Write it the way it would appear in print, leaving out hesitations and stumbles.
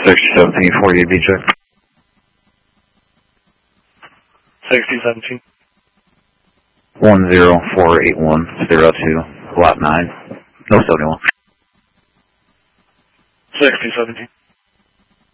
6017 48B check. 6017. 1048102, lot 9. No 71. 6017.